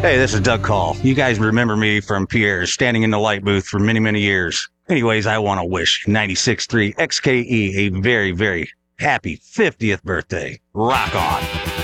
Hey, this is Doug Call. You guys remember me from Pierre's standing in the light booth for many, many years. Anyways, I want to wish 96.3 XKE a very, very happy 50th birthday. Rock on.